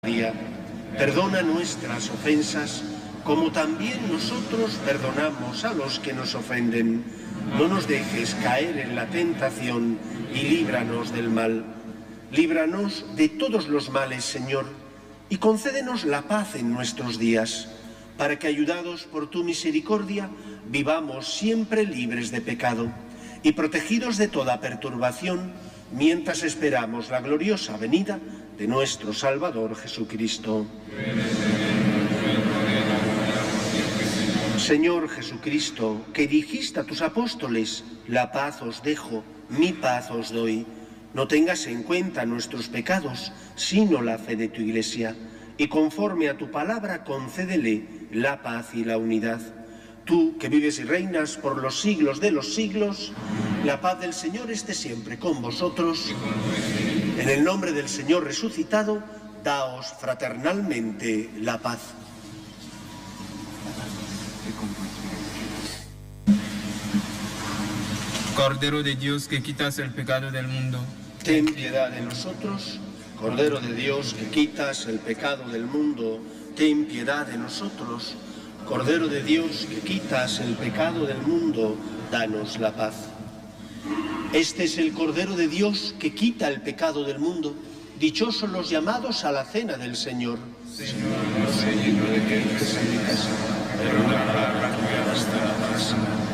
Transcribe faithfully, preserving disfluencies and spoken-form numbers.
día. Perdona nuestras ofensas, como también nosotros perdonamos a los que nos ofenden. No nos dejes caer en la tentación y líbranos del mal. Líbranos de todos los males, Señor, y concédenos la paz en nuestros días, para que, ayudados por tu misericordia, vivamos siempre libres de pecado y protegidos de toda perturbación, mientras esperamos la gloriosa venida de nuestro Salvador Jesucristo. Señor Jesucristo, que dijiste a tus apóstoles: la paz os dejo, mi paz os doy, no tengas en cuenta nuestros pecados, sino la fe de tu Iglesia, y conforme a tu palabra concédele la paz y la unidad. Tú, que vives y reinas por los siglos de los siglos, la paz del Señor esté siempre con vosotros. En el nombre del Señor resucitado, daos fraternalmente la paz. Cordero de Dios, que quitas el pecado del mundo, ten piedad de nosotros. Cordero de Dios, que quitas el pecado del mundo, ten piedad de nosotros. Cordero de Dios, que quitas el pecado del mundo, danos la paz. Este es el Cordero de Dios que quita el pecado del mundo. Dichosos los llamados a la cena del Señor. Señor, no soy digno de que entres en mi casa, pero una palabra tuya bastará para sanar.